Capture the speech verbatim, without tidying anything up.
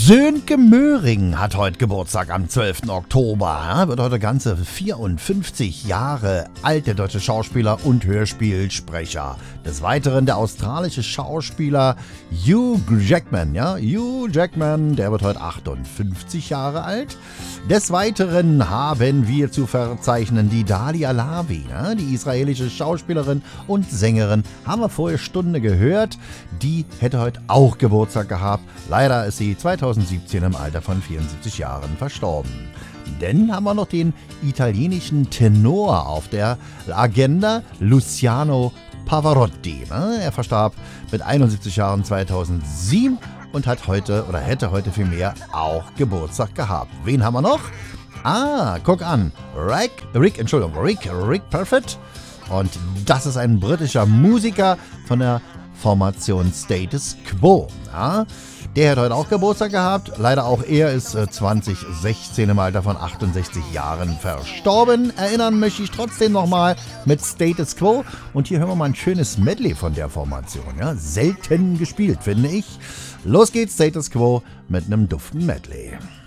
Sönke Möhring hat heute Geburtstag am zwölften Oktober. Er wird heute ganze vierundfünfzig Jahre alt, der deutsche Schauspieler und Hörspielsprecher. Des Weiteren der australische Schauspieler Hugh Jackman. Ja, Hugh Jackman, der wird heute achtundfünfzig Jahre alt. Des Weiteren haben wir zu verzeichnen die Dalia Lavi, ja, die israelische Schauspielerin und Sängerin. Haben wir vorher Stunde gehört. Die hätte heute auch Geburtstag gehabt. Leider ist sie zweitausendsiebzehn im Alter von vierundsiebzig Jahren verstorben. Dann haben wir noch den italienischen Tenor auf der Agenda, Luciano Pavarotti. Er verstarb mit einundsiebzig Jahren zweitausendsieben und hat heute oder hätte heute vielmehr auch Geburtstag gehabt. Wen haben wir noch? Ah, guck an. Rick, Rick, Entschuldigung, Rick, Rick Parfitt. Und das ist ein britischer Musiker von der Formation Status Quo. Ja, der hat heute auch Geburtstag gehabt. Leider auch er ist äh, zweitausendsechzehn im Alter von achtundsechzig Jahren verstorben. Erinnern möchte ich trotzdem nochmal mit Status Quo. Und hier hören wir mal ein schönes Medley von der Formation. Ja, selten gespielt, finde ich. Los geht's, Status Quo mit einem duften Medley.